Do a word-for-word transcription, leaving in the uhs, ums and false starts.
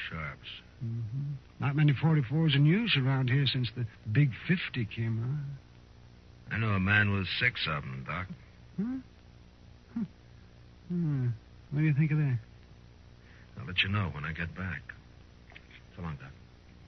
sharps. Mm-hmm. Not many forty-fours in use around here since the Big fifty came out. I know a man with six of them, Doc. Huh? Huh. Hmm. What do you think of that? I'll let you know when I get back. So long, Doc.